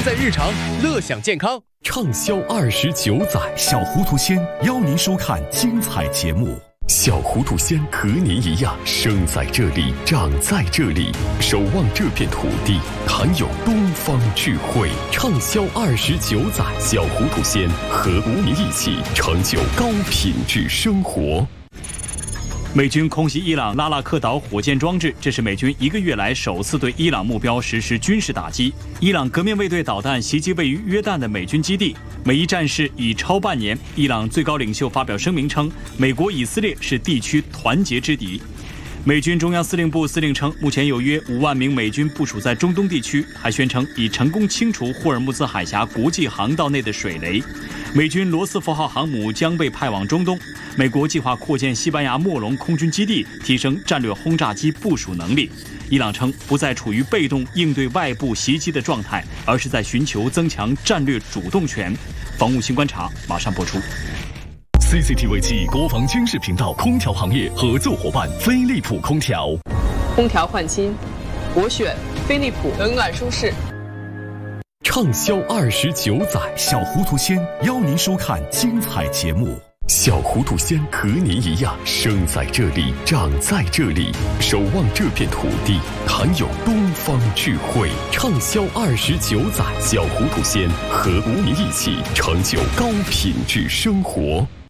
在日常，乐享健康。 畅销29载，小糊涂仙邀您收看精彩节目。小糊涂仙和您一样，生在这里，长在这里，守望这片土地，含有东方智慧。畅销29载，小糊涂仙和您一起成就高品质生活。 美军空袭伊朗拉拉克岛火箭装置，这是美军1个月来首次对伊朗目标实施军事打击。伊朗革命卫队导弹袭击位于约旦的美军基地，美伊战事已超半年。伊朗最高领袖发表声明称，美国、以色列是地区团结之敌。美军中央司令部司令称，目前有约5万名美军部署在中东地区，还宣称已成功清除霍尔木兹海峡国际航道内的水雷。美军罗斯福号航母将被派往中东。美国计划扩建西班牙莫龙空军基地，提升战略轰炸机部署能力。伊朗称不再处于被动应对外部袭击的状态，而是在寻求增强战略主动权。防务新观察马上播出。 CCTV 暨国防军事频道空调行业合作伙伴飞利浦空调。 空调换新，我选飞利浦，冷暖舒适。 畅销29载，小糊涂仙邀您收看精彩节目。小糊涂仙和您一样，生在这里，长在这里，守望这片土地，含有东方智慧。畅销29载，小糊涂仙和您一起成就高品质生活。